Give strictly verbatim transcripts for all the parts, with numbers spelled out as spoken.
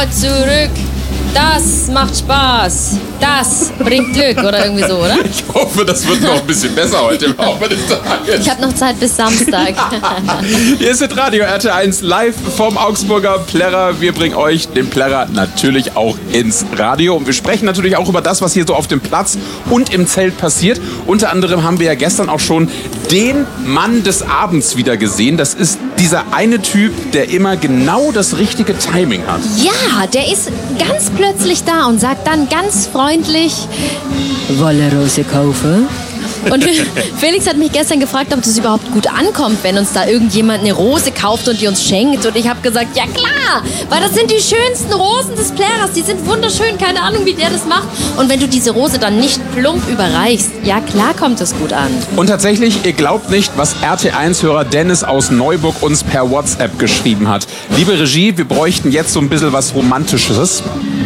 Kommt zurück. Das macht Spaß. Das bringt Glück oder irgendwie so, oder? Ich hoffe, das wird noch ein bisschen besser heute im Laufe des Tages. Ich habe noch Zeit bis Samstag. Hier ist das Radio R T eins live vom Augsburger Plärrer. Wir bringen euch den Plärrer natürlich auch ins Radio. Und wir sprechen natürlich auch über das, was hier so auf dem Platz und im Zelt passiert. Unter anderem haben wir ja gestern auch schon den Mann des Abends wieder gesehen. Das ist dieser eine Typ, der immer genau das richtige Timing hat. Ja, der ist ganz plötzlich da und sagt dann ganz freundlich, Wolle Rose kaufen? Und Felix hat mich gestern gefragt, ob das überhaupt gut ankommt, wenn uns da irgendjemand eine Rose kauft und die uns schenkt. Und ich habe gesagt, ja klar, weil das sind die schönsten Rosen des Plärrers. Die sind wunderschön, keine Ahnung, wie der das macht. Und wenn du diese Rose dann nicht plump überreichst, ja klar kommt es gut an. Und tatsächlich, ihr glaubt nicht, was R T eins-Hörer Dennis aus Neuburg uns per WhatsApp geschrieben hat. Liebe Regie, wir bräuchten jetzt so ein bisschen was Romantisches.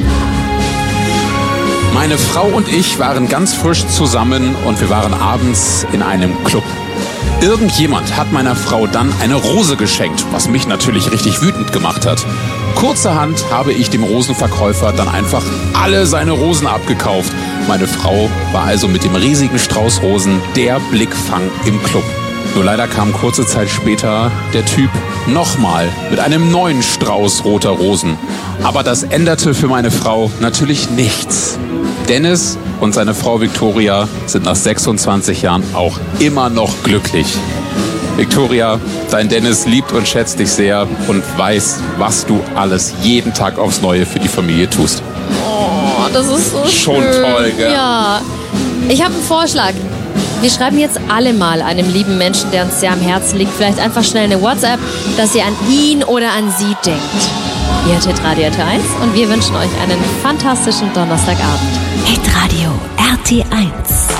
Meine Frau und ich waren ganz frisch zusammen und wir waren abends in einem Club. Irgendjemand hat meiner Frau dann eine Rose geschenkt, was mich natürlich richtig wütend gemacht hat. Kurzerhand habe ich dem Rosenverkäufer dann einfach alle seine Rosen abgekauft. Meine Frau war also mit dem riesigen Strauß Rosen der Blickfang im Club. Nur leider kam kurze Zeit später der Typ nochmal mit einem neuen Strauß roter Rosen. Aber das änderte für meine Frau natürlich nichts. Dennis und seine Frau Victoria sind nach sechsundzwanzig Jahren auch immer noch glücklich. Victoria, dein Dennis liebt und schätzt dich sehr und weiß, was du alles jeden Tag aufs Neue für die Familie tust. Oh, das ist so schön. Schon toll, gell? Ja. Ich habe einen Vorschlag. Wir schreiben jetzt alle mal einem lieben Menschen, der uns sehr am Herzen liegt, vielleicht einfach schnell eine WhatsApp, dass ihr an ihn oder an sie denkt. Ihr hört Radio R T eins und wir wünschen euch einen fantastischen Donnerstagabend. Hitradio R T eins.